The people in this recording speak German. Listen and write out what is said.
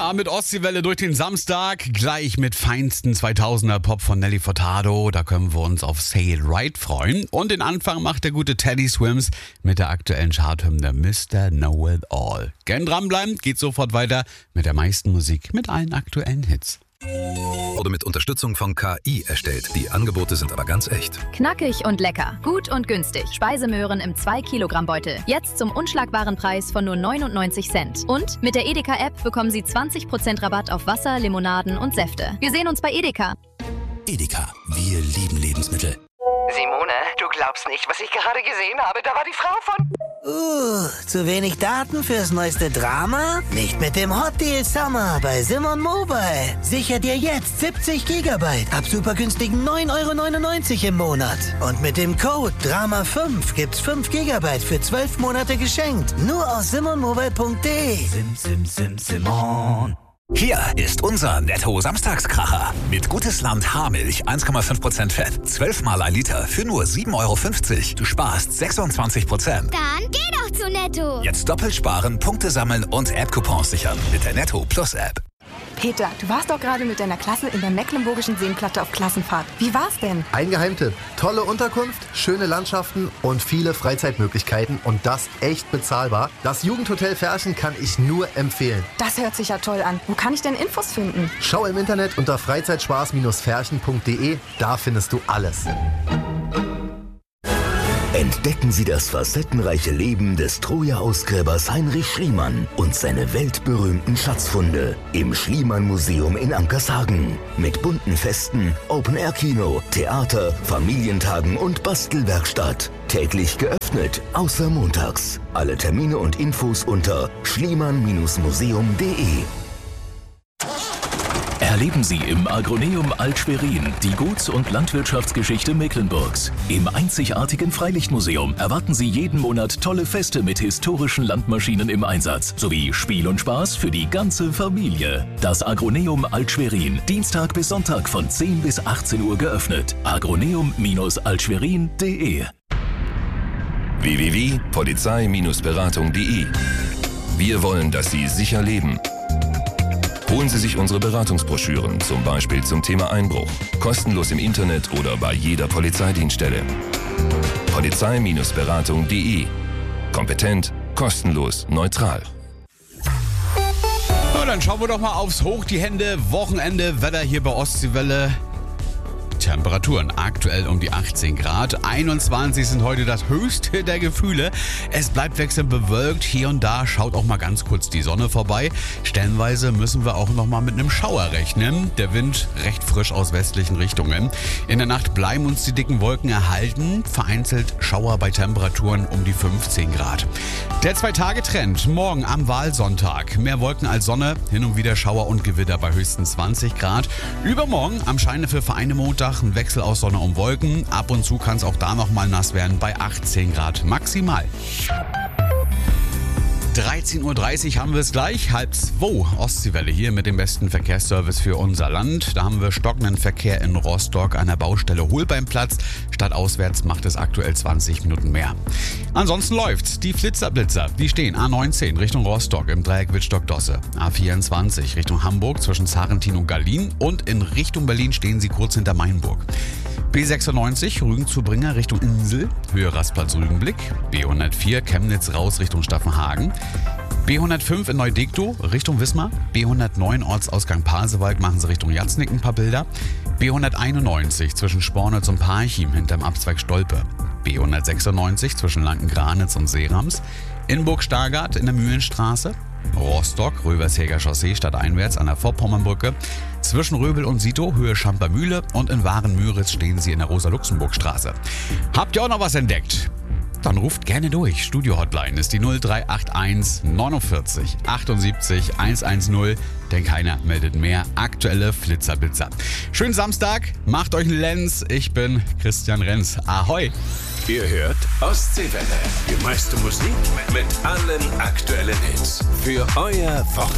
Ja, mit Ostseewelle durch den Samstag, gleich mit feinsten 2000er Pop von Nelly Furtado. Da können wir uns auf Say It Right freuen. Und den Anfang macht der gute Teddy Swims mit der aktuellen Charthymne Mr. Know It All. Gern dranbleiben, geht sofort weiter mit der meisten Musik, mit allen aktuellen Hits. Wurde mit Unterstützung von KI erstellt. Die Angebote sind aber ganz echt. Knackig und lecker. Gut und günstig. Speisemöhren im 2-Kilogramm-Beutel. Jetzt zum unschlagbaren Preis von nur 99 Cent. Und mit der Edeka-App bekommen Sie 20% Rabatt auf Wasser, Limonaden und Säfte. Wir sehen uns bei Edeka. Edeka, wir lieben Lebensmittel. Simone, du glaubst nicht, was ich gerade gesehen habe. Da war die Frau von... zu wenig Daten fürs neueste Drama? Nicht mit dem Hot Deal Summer bei Simon Mobile. Sicher dir jetzt 70 GB ab super günstigen 9,99 € im Monat. Und mit dem Code DRAMA5 gibt's 5 GB für 12 Monate geschenkt. Nur aus simonmobile.de. Simon. Hier ist unser Netto-Samstagskracher. Mit Gutes Land Haarmilch 1,5% Fett, 12 mal ein Liter für nur 7,50 €. Du sparst 26%. Dann geh doch zu Netto. Jetzt doppelt sparen, Punkte sammeln und App-Coupons sichern mit der Netto Plus App. Peter, du warst doch gerade mit deiner Klasse in der Mecklenburgischen Seenplatte auf Klassenfahrt. Wie war's denn? Ein Geheimtipp. Tolle Unterkunft, schöne Landschaften und viele Freizeitmöglichkeiten und das echt bezahlbar. Das Jugendhotel Ferchen kann ich nur empfehlen. Das hört sich ja toll an. Wo kann ich denn Infos finden? Schau im Internet unter freizeitspaß-ferchen.de. Da findest du alles. Entdecken Sie das facettenreiche Leben des Troja-Ausgräbers Heinrich Schliemann und seine weltberühmten Schatzfunde im Schliemann-Museum in Ankershagen. Mit bunten Festen, Open-Air-Kino, Theater, Familientagen und Bastelwerkstatt. Täglich geöffnet, außer montags. Alle Termine und Infos unter schliemann-museum.de. Erleben Sie im Agroneum Alt-Schwerin die Guts- und Landwirtschaftsgeschichte Mecklenburgs. Im einzigartigen Freilichtmuseum erwarten Sie jeden Monat tolle Feste mit historischen Landmaschinen im Einsatz sowie Spiel und Spaß für die ganze Familie. Das Agroneum Alt-Schwerin, Dienstag bis Sonntag von 10 bis 18 Uhr geöffnet. agroneum-altschwerin.de. www.polizei-beratung.de. Wir wollen, dass Sie sicher leben. Holen Sie sich unsere Beratungsbroschüren, zum Beispiel zum Thema Einbruch. Kostenlos im Internet oder bei jeder Polizeidienststelle. Polizei-beratung.de. Kompetent, kostenlos, neutral. Na, dann schauen wir doch mal aufs Hoch die Hände. Wochenende, Wetter hier bei Ostseewelle. Temperaturen aktuell um die 18 Grad. 21 sind heute das höchste der Gefühle. Es bleibt wechselnd bewölkt. Hier und da schaut auch mal ganz kurz die Sonne vorbei. Stellenweise müssen wir auch noch mal mit einem Schauer rechnen. Der Wind recht frisch aus westlichen Richtungen. In der Nacht bleiben uns die dicken Wolken erhalten. Vereinzelt Schauer bei Temperaturen um die 15 Grad. Der 2-Tage-Trend. Morgen am Wahlsonntag. Mehr Wolken als Sonne. Hin und wieder Schauer und Gewitter bei höchstens 20 Grad. Übermorgen am Scheine für Vereine Montag ein Wechsel aus Sonne und Wolken. Ab und zu kann es auch da noch mal nass werden bei 18 Grad maximal. 13.30 Uhr haben wir es gleich, 1:30 Ostseewelle hier mit dem besten Verkehrsservice für unser Land. Da haben wir stockenden Verkehr in Rostock an der Baustelle Holbeimplatz. Stadtauswärts macht es aktuell 20 Minuten mehr. Ansonsten läuft's. Die Flitzerblitzer, die stehen A19 Richtung Rostock im Dreieck Wittstock-Dosse. A24 Richtung Hamburg zwischen Sarrentin und Gallien und in Richtung Berlin stehen sie kurz hinter Mainburg. B96 Rügen zu Bringer Richtung Insel, Höhe Rastplatz Rügenblick. B104 Chemnitz raus Richtung Staffenhagen. B105 in Neudektow Richtung Wismar. B109 Ortsausgang Pasewalk machen sie Richtung Jatznick ein paar Bilder. B191 zwischen Spornitz und Parchim hinterm Abzweig Stolpe. B196 zwischen Lankengranitz und Seerams. Inburg-Stargard in der Mühlenstraße. Rostock, Röversheger Chaussee stadteinwärts an der Vorpommernbrücke. Zwischen Röbel und Sito, Höhe Schampermühle und in Waren-Müritz stehen sie in der Rosa-Luxemburg-Straße. Habt ihr auch noch was entdeckt? Dann ruft gerne durch. Studio-Hotline ist die 0381 49 78 110, denn keiner meldet mehr. Aktuelle Flitzerblitzer. Schönen Samstag, macht euch einen Lenz. Ich bin Christian Renz. Ahoi! Ihr hört Ostseewelle. Die meiste Musik mit allen aktuellen Hits. Für euer Wochenende.